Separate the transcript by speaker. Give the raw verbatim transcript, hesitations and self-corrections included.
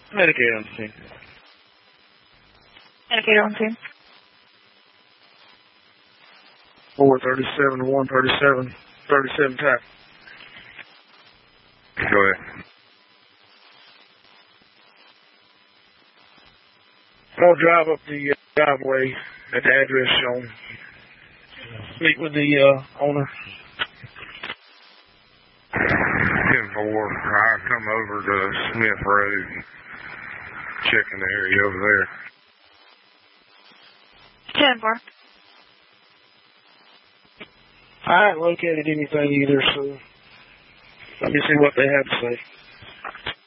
Speaker 1: Medicaid on the scene.
Speaker 2: Medicaid on the scene.
Speaker 1: four thirty-seven to one thirty-seven, thirty-seven tap.
Speaker 3: Go ahead.
Speaker 1: I'll drive up the uh, driveway at the address shown. Meet with the uh, owner.
Speaker 3: ten four. I come over to Smith Road and check in the area over there.
Speaker 2: ten four.
Speaker 1: I haven't located anything either, so let me see what they have to say.